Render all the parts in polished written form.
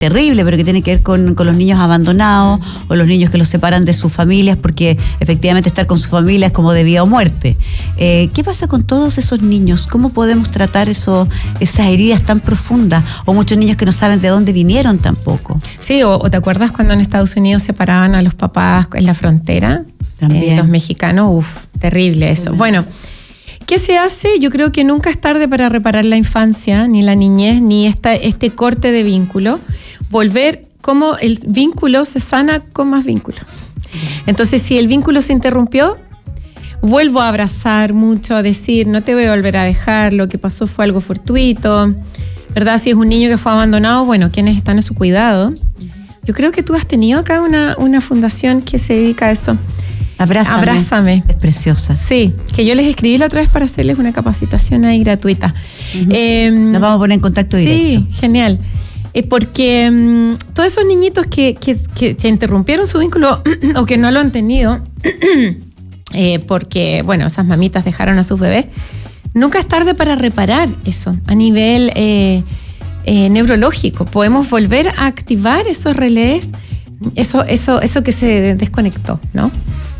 terrible, pero que tiene que ver con los niños abandonados o los niños que los separan de sus familias, porque efectivamente estar con su familia es como de vida o muerte. ¿Qué pasa con todos esos niños? ¿Cómo podemos tratar esas heridas tan profundas? O muchos niños que no saben de dónde vinieron tampoco. Sí, o ¿te acuerdas cuando en Estados Unidos separaban a los papás en la frontera? También. Los mexicanos, terrible eso. Bueno, ¿qué se hace? Yo creo que nunca es tarde para reparar la infancia, ni la niñez, ni este corte de vínculo. Volver, como el vínculo se sana con más vínculo. Entonces, si el vínculo se interrumpió, vuelvo a abrazar mucho, a decir, no te voy a volver a dejar, lo que pasó fue algo fortuito, ¿verdad? Si es un niño que fue abandonado, bueno, quienes están a su cuidado. Yo creo que tú has tenido acá una fundación que se dedica a eso. Abrázame. Es preciosa. Sí, que yo les escribí la otra vez para hacerles una capacitación ahí gratuita. Nos vamos a poner en contacto directo. Sí, genial. Porque todos esos niñitos que interrumpieron su vínculo o que no lo han tenido, porque, bueno, esas mamitas dejaron a sus bebés, nunca es tarde para reparar eso a nivel neurológico. Podemos volver a activar esos relés, eso que se desconectó, ¿no?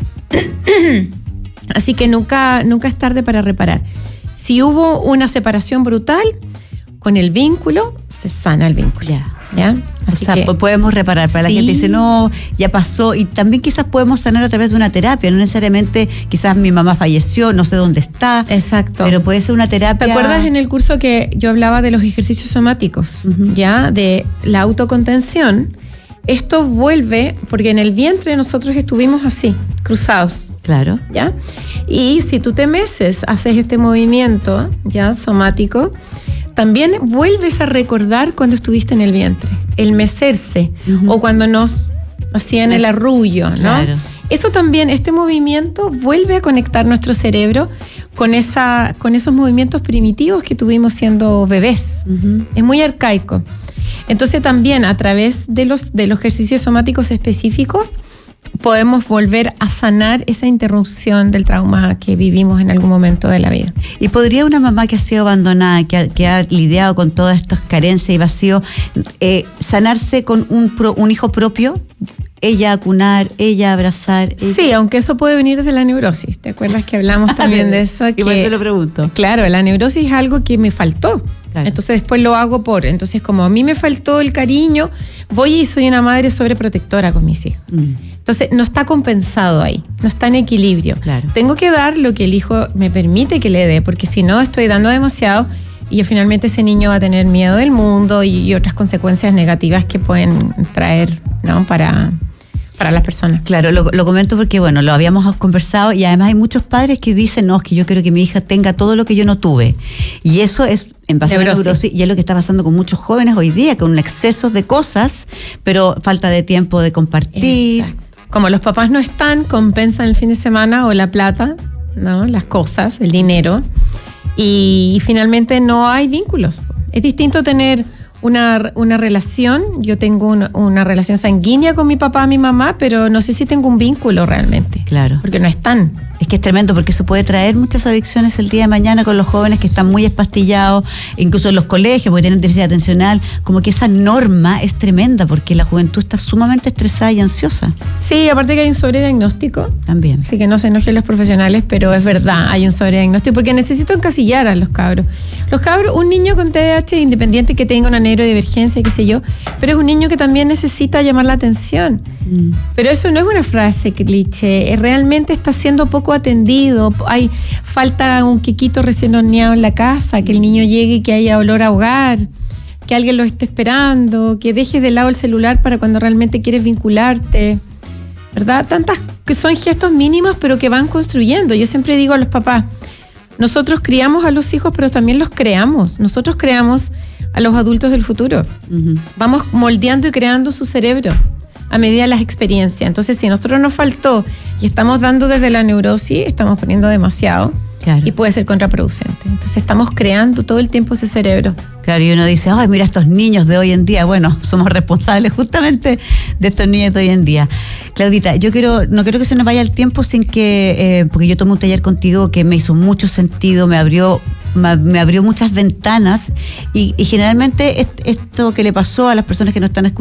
Así que nunca es tarde para reparar. Si hubo una separación brutal, con el vínculo se sana el vínculo. ¿Ya? Así podemos reparar. Para la gente dice, no, ya pasó. Y también quizás podemos sanar a través de una terapia. No necesariamente, quizás mi mamá falleció, no sé dónde está. Exacto. Pero puede ser una terapia. ¿Te acuerdas en el curso que yo hablaba de los ejercicios somáticos? ¿Ya? De la autocontención. Esto vuelve, porque en el vientre nosotros estuvimos así, cruzados. Claro. ¿Ya? Y si tú te meces, haces este movimiento, ¿ya? Somático, también vuelves a recordar cuando estuviste en el vientre, el mecerse, o cuando nos hacían el arrullo, ¿no? Claro. Eso también, este movimiento vuelve a conectar nuestro cerebro con esos movimientos primitivos que tuvimos siendo bebés. Es muy arcaico. Entonces también a través de los ejercicios somáticos específicos podemos volver a sanar esa interrupción del trauma que vivimos en algún momento de la vida. ¿Y podría una mamá que ha sido abandonada, que ha lidiado con todas estas carencias y vacíos, sanarse con un hijo propio? Ella acunar, ella abrazar. Sí, aunque eso puede venir desde la neurosis. ¿Te acuerdas que hablamos también de eso? Igual te lo pregunto. Claro, la neurosis es algo que me faltó. Claro. Entonces después lo hago entonces como a mí me faltó el cariño, voy y soy una madre sobreprotectora con mis hijos. Entonces no está compensado ahí, no está en equilibrio. Claro. Tengo que dar lo que el hijo me permite que le dé, porque si no estoy dando demasiado y finalmente ese niño va a tener miedo del mundo y otras consecuencias negativas que pueden traer, ¿no? para las personas. Claro, lo comento porque, bueno, lo habíamos conversado y además hay muchos padres que dicen, no, es que yo quiero que mi hija tenga todo lo que yo no tuve. Y eso es en base a la neurosis, y es lo que está pasando con muchos jóvenes hoy día, con un exceso de cosas, pero falta de tiempo de compartir. Exacto. Como los papás no están, compensan el fin de semana o la plata, ¿no? Las cosas, el dinero, y finalmente no hay vínculos. Es distinto tener una relación. Yo tengo una relación sanguínea con mi papá, mi mamá, pero no sé si tengo un vínculo realmente. Claro. Porque no están. Es que es tremendo, porque eso puede traer muchas adicciones el día de mañana con los jóvenes que están muy espastillados, incluso en los colegios, porque tienen déficit atencional. Como que esa norma es tremenda, porque la juventud está sumamente estresada y ansiosa. Sí, aparte que hay un sobrediagnóstico. También. Así que no se enojen los profesionales, pero es verdad, hay un sobrediagnóstico, porque necesito encasillar a los cabros. Los cabros, un niño con TDAH, independiente que tenga una neurodivergencia, qué sé yo, pero es un niño que también necesita llamar la atención. Pero eso no es una frase cliché, realmente está siendo poco atendido. Falta un quequito recién horneado en la casa, que el niño llegue y que haya olor a hogar, que alguien lo esté esperando, que dejes de lado el celular para cuando realmente quieres vincularte, ¿verdad? Tantas que son gestos mínimos, pero que van construyendo. Yo siempre digo a los papás, nosotros criamos a los hijos, pero también los creamos. Nosotros creamos a los adultos del futuro. Vamos moldeando y creando su cerebro a medida de las experiencias. Entonces, si a nosotros nos faltó y estamos dando desde la neurosis, estamos poniendo demasiado. Claro. Y puede ser contraproducente. Entonces estamos creando todo el tiempo ese cerebro. Claro, y uno dice, ay, mira estos niños de hoy en día. Bueno, somos responsables justamente de estos niños de hoy en día. Claudita, no quiero que se nos vaya el tiempo sin que, porque yo tomé un taller contigo que me hizo mucho sentido, me abrió me abrió muchas ventanas y generalmente esto que le pasó a las personas que nos están escuchando